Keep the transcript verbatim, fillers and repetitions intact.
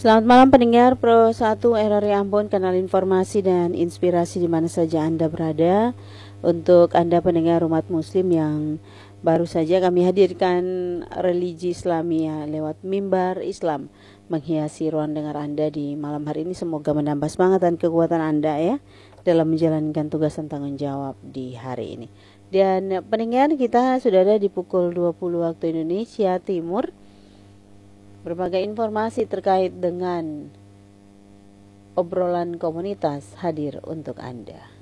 Selamat malam pendengar Pro satu R R I Ambon, kanal informasi dan inspirasi di mana saja Anda berada. Untuk Anda pendengar umat muslim yang baru saja kami hadirkan religi Islamia lewat mimbar Islam menghiasi ruang dengar Anda di malam hari ini. Semoga menambah semangat dan kekuatan Anda ya dalam menjalankan tugas dan tanggung jawab di hari ini. Dan pendengar, kita sudah ada di pukul dua puluh waktu Indonesia Timur. Berbagai informasi terkait dengan obrolan komunitas hadir untuk Anda.